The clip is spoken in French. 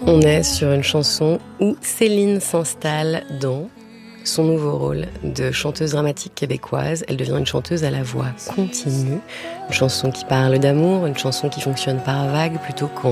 On est sur une chanson où Céline s'installe dans son nouveau rôle de chanteuse dramatique québécoise. Elle devient une chanteuse à la voix continue, une chanson qui parle d'amour, une chanson qui fonctionne par vagues plutôt qu'en